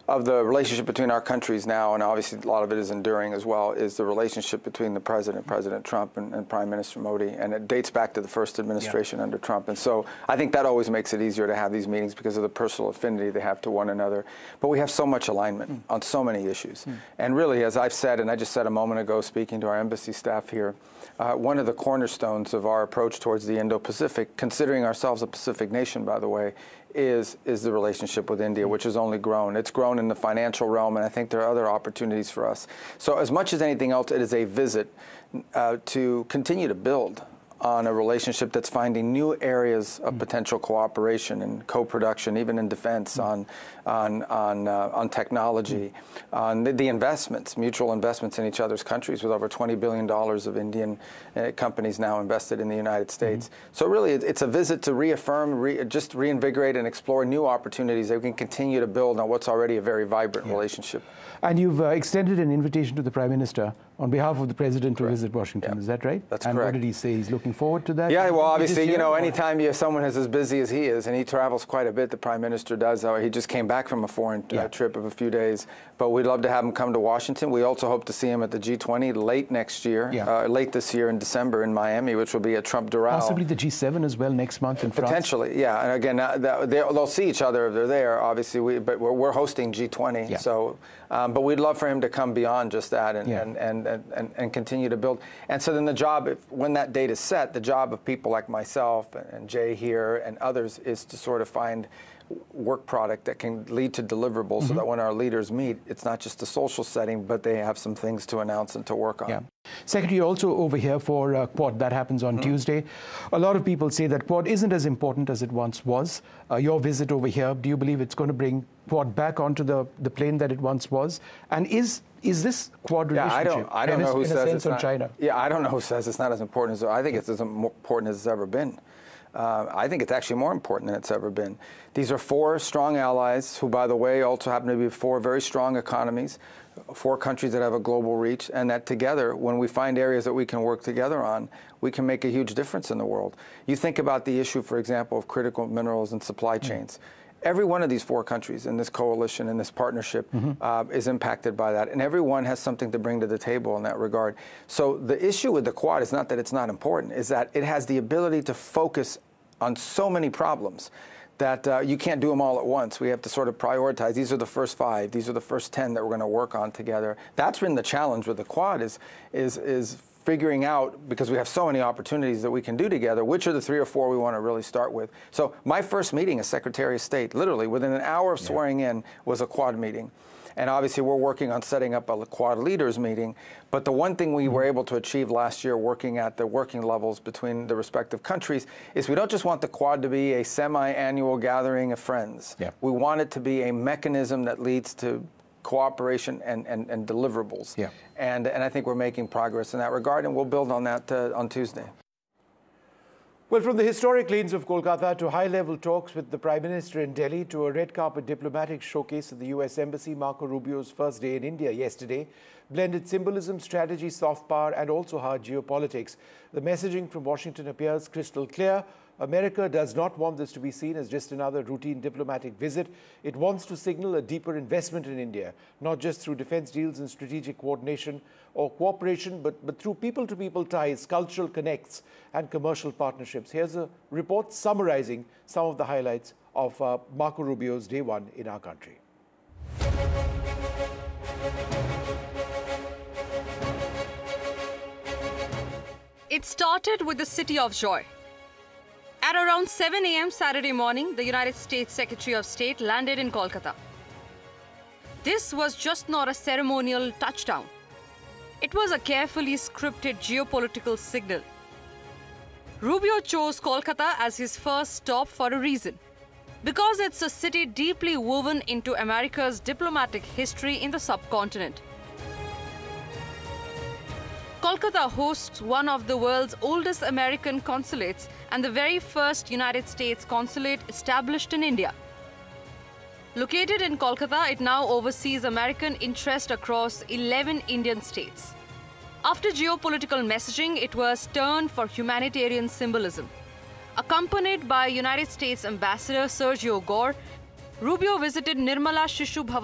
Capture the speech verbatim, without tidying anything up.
of the relationship between our countries now, and obviously a lot of it is enduring as well, is the relationship between the president, President Trump, and, and Prime Minister Modi, and it dates back to the first administration yeah. under Trump. And so I think that always makes it easier to have these meetings because of the personal affinity they have to one another. But we have so much alignment mm. on so many issues. Mm. And really, as I've said, and I just said a moment ago speaking to our embassy staff here, uh, one of the cornerstones of our approach towards the Indo-Pacific, considering ourselves a Pacific nation, by the way, is is the relationship with India, which has only grown. It's grown in the financial realm, and I think there are other opportunities for us. So as much as anything else, it is a visit uh, to continue to build on a relationship that's finding new areas of potential cooperation and co-production, even in defense, on on on uh, on technology, on the, the investments, mutual investments in each other's countries, with over twenty billion dollars of Indian uh, companies now invested in the United States. Mm-hmm. So really, it, it's a visit to reaffirm, re, just reinvigorate and explore new opportunities that we can continue to build on what's already a very vibrant yeah. relationship. And you've uh, extended an invitation to the Prime Minister on behalf of the President correct. to visit Washington. Yeah. Is that right? That's and correct. And what did he say? He's looking forward to that? Yeah, well, obviously, you know, or? anytime you have someone who's as busy as he is, and he travels quite a bit, the Prime Minister does. Uh, he just came back from a foreign uh, yeah. trip of a few days. But we'd love to have him come to Washington. We also hope to see him at the G twenty late next year, yeah. uh, late this year in December in Miami, which will be a Trump-Doral. Possibly the G seven as well next month in France? Potentially, yeah. And again, uh, they'll see each other if they're there, obviously. We, but we're, we're hosting G twenty. Yeah. So, um, but we'd love for him to come beyond just that and, yeah. and, and, and, and continue to build. And so then the job, if, when that date is set, the job of people like myself and, and Jay here and others is to sort of find work product that can lead to deliverables mm-hmm. so that when our leaders meet, it's not just a social setting, but they have some things to announce and to work on. Yeah. Secretary, you're also over here for uh, Quad. That happens on mm-hmm. Tuesday. A lot of people say that Quad isn't as important as it once was. Uh, your visit over here, do you believe it's going to bring Quad back onto the, the plane that it once was? And is is this Quad yeah, relationship I don't, I don't in know a, who in says a sense it's on not, China? Yeah, I don't know who says it's not as important as, I think it's as important as it's ever been. Uh, I think it's actually more important than it's ever been. These are four strong allies who, by the way, also happen to be four very strong economies, four countries that have a global reach, and that together, when we find areas that we can work together on, we can make a huge difference in the world. You think about the issue, for example, of critical minerals and supply chains. Mm-hmm. Every one of these four countries in this coalition, in this partnership, mm-hmm. uh, is impacted by that. And everyone has something to bring to the table in that regard. So the issue with the Quad is not that it's not important, is that it has the ability to focus on so many problems that uh, you can't do them all at once. We have to sort of prioritize. These are the first five. These are the first ten that we're going to work on together. That's been the challenge with the Quad is, is, is figuring out, because we have so many opportunities that we can do together, which are the three or four we want to really start with. So my first meeting as Secretary of State, literally within an hour of swearing yeah. in, was a Quad meeting. And obviously, we're working on setting up a Quad leaders meeting. But the one thing we were able to achieve last year, working at the working levels between the respective countries, is we don't just want the Quad to be a semi-annual gathering of friends. Yeah. We want it to be a mechanism that leads to cooperation and, and, and deliverables. Yeah. And, and I think we're making progress in that regard, and we'll build on that uh, on Tuesday. Well, from the historic lanes of Kolkata to high-level talks with the Prime Minister in Delhi to a red carpet diplomatic showcase at the U S Embassy, Marco Rubio's first day in India yesterday blended symbolism, strategy, soft power, and also hard geopolitics. The messaging from Washington appears crystal clear. America does not want this to be seen as just another routine diplomatic visit. It wants to signal a deeper investment in India, not just through defense deals and strategic coordination or cooperation, but, but through people-to-people ties, cultural connects, and commercial partnerships. Here's a report summarizing some of the highlights of uh, Marco Rubio's day one in our country. It started with the City of Joy. At around seven a m Saturday morning, the United States Secretary of State landed in Kolkata. This was just not a ceremonial touchdown. It was a carefully scripted geopolitical signal. Rubio chose Kolkata as his first stop for a reason. Because it's a city deeply woven into America's diplomatic history in the subcontinent. Kolkata hosts one of the world's oldest American consulates and the very first United States consulate established in India. Located in Kolkata, it now oversees American interest across eleven Indian states. After geopolitical messaging, it was turned for humanitarian symbolism. Accompanied by United States Ambassador Sergio Gore, Rubio visited Nirmala Shishu Bhavan